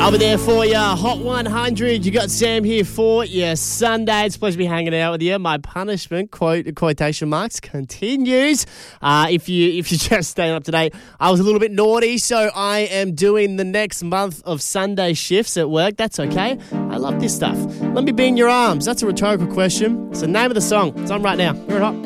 I'll be there for you. Hot 100. You got Sam here for you. Sunday. It's a pleasure to be hanging out with you. My punishment, quotation marks, continues. If you're just staying up to date, I was a little bit naughty, so I am doing the next month of Sunday shifts at work. That's okay. I love this stuff. Let me be in your arms. That's a rhetorical question. It's the name of the song. It's on right now. Hear it hot.